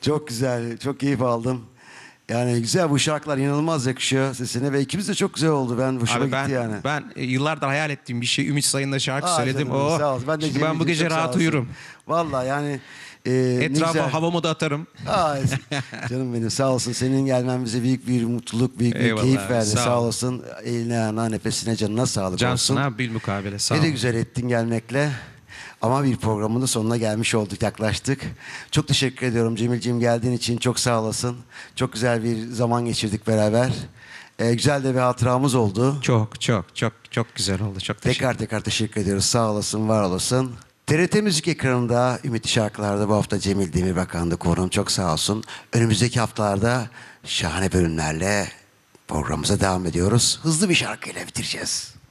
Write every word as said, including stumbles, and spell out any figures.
Çok güzel, çok keyif aldım. Yani güzel, bu şarkılar inanılmaz yakışıyor sesine ve ikimiz de çok güzel oldu. Ben hoşuma Abi ben gitti yani. ben yıllardır hayal ettiğim bir şey. Ümit Sayın'la şarkı Aa, söyledim. canım benim, Oh. sağ ol. Ben de Şimdi ben bu Cemil'ciğim, gece çok sağ rahat olsun. uyurum. Vallahi yani e, ne Etrafa güzel. havamı da atarım. Aa, canım benim, sağ olsun. Senin gelmen bize büyük bir mutluluk, büyük bir Eyvallah keyif abi, verdi. sağ Sağ ol. olasın. Eline, ayağına, nefesine, canına sağlık Cansın olsun. abi, bilmukabele, sağ ol. Ne de güzel ettin gelmekle. Ama bir programın da sonuna gelmiş olduk, yaklaştık. Çok teşekkür ediyorum Cemilciğim, geldiğin için çok sağ olasın. Çok güzel bir zaman geçirdik beraber. Ee, güzel de bir hatıramız oldu. Çok çok çok çok güzel oldu. Çok teşekkür Tekrar tekrar teşekkür ediyoruz. Sağ olasın, var olasın. T R T Müzik ekranında Ümitli Şarkılar'da bu hafta Cemil Demirbakan'da konuğum, çok sağ olsun. Önümüzdeki haftalarda şahane bölümlerle programımıza devam ediyoruz. Hızlı bir şarkıyla bitireceğiz.